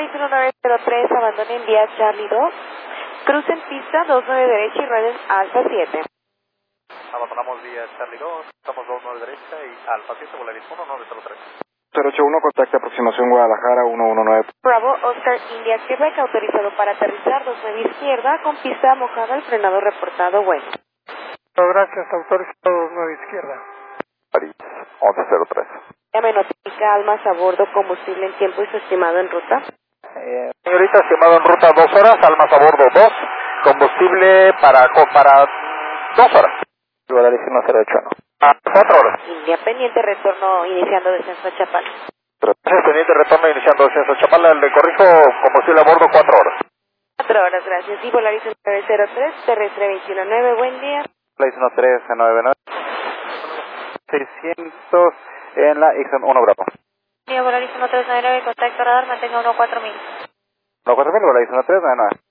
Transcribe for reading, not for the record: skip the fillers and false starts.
Volaris 1903, abandonen vía Charlie 2, crucen pista 29 derecha y rueden Alfa 7. Abandonamos vía Charlie 2, estamos 29 derecha y Alfa 7, Volaris 1903. 081, contacto aproximación Guadalajara 119. Bravo, Oscar India, Quebec, autorizado para aterrizar 29 izquierda, con pista mojada, el frenado reportado bueno. Gracias, autorizado 29 izquierda. París 1103. Ya me notifica Almas a bordo, combustible en tiempo y su estimado en ruta. Señorita, estimado en ruta 2 horas, Almas a bordo 2, combustible para 2 horas. Volaris 108, ¿no? 4 horas. India pendiente, retorno iniciando descenso a Chapala. Gracias, teniente, retorno iniciando descenso a Chapala, le corrijo, combustible a bordo 4 horas. 4 horas, gracias. Y Volaris 903, terrestre 219, buen día. Volaris 1399. 600 en la Ixon 1 Bravo. Volaris 1399, contacto radar, mantenga 14000. 14000, Volaris 1399.